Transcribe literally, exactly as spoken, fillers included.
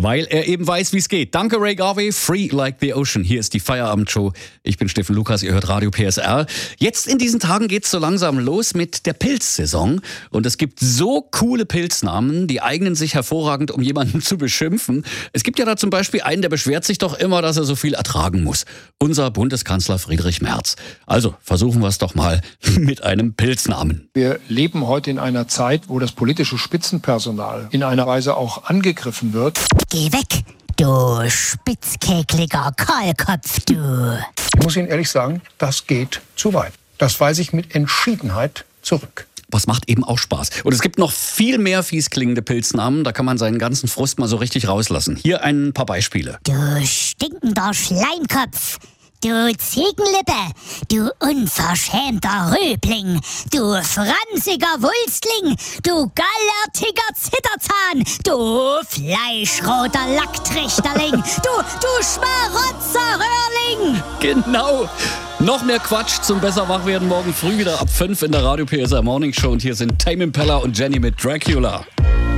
Weil er eben weiß, wie es geht. Danke, Ray Garvey. Free like the ocean. Hier ist die Feierabendshow. Ich bin Steffen Lukas, ihr hört Radio P S R. Jetzt in diesen Tagen geht's so langsam los mit der Pilzsaison. Und es gibt so coole Pilznamen, die eignen sich hervorragend, um jemanden zu beschimpfen. Es gibt ja da zum Beispiel einen, der beschwert sich doch immer, dass er so viel ertragen muss. Unser Bundeskanzler Friedrich Merz. Also versuchen wir es doch mal mit einem Pilznamen. Wir leben heute in einer Zeit, wo das politische Spitzenpersonal in einer Weise auch angegriffen wird. Geh weg, du spitzkekliger Kahlkopf, du. Ich muss Ihnen ehrlich sagen, das geht zu weit. Das weise ich mit Entschiedenheit zurück. Was macht eben auch Spaß. Und es gibt noch viel mehr fies klingende Pilznamen. Da kann man seinen ganzen Frust mal so richtig rauslassen. Hier ein paar Beispiele. Du stinkender Schleinkopf. Du Ziegenlippe, du unverschämter Rübling, du fransiger Wulstling, du gallertiger Zitterzahn, du fleischroter Lacktrichterling, du, du Schmarotzerröhrling. Genau. Noch mehr Quatsch zum besser wach werden morgen früh wieder ab fünf in der Radio P S R Morning Show. Und hier sind Tame Impala und Jenny mit Dracula.